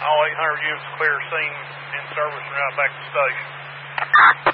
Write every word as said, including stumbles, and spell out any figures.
All eight hundred units clear scene in service and out back to the station.